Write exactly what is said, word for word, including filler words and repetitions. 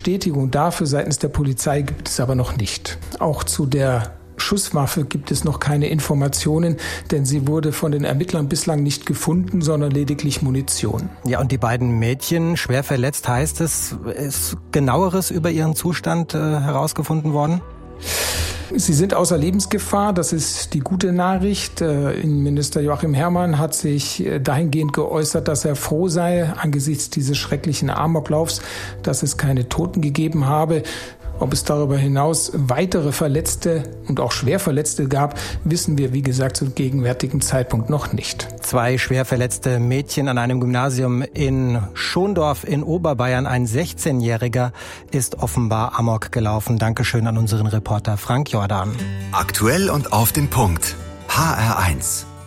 Bestätigung dafür seitens der Polizei gibt es aber noch nicht. Auch zu der Schusswaffe gibt es noch keine Informationen, denn sie wurde von den Ermittlern bislang nicht gefunden, sondern lediglich Munition. Ja, und die beiden Mädchen, schwer verletzt heißt es, ist genaueres über ihren Zustand äh, herausgefunden worden? Sie sind außer Lebensgefahr, das ist die gute Nachricht. Innenminister Joachim Herrmann hat sich dahingehend geäußert, dass er froh sei angesichts dieses schrecklichen Amoklaufs, dass es keine Toten gegeben habe. Ob es darüber hinaus weitere Verletzte und auch Schwerverletzte gab, wissen wir, wie gesagt, zum gegenwärtigen Zeitpunkt noch nicht. Zwei schwer verletzte Mädchen an einem Gymnasium in Schondorf in Oberbayern. Ein sechzehnjähriger ist offenbar Amok gelaufen. Dankeschön an unseren Reporter Frank Jordan. Aktuell und auf den Punkt. H R eins.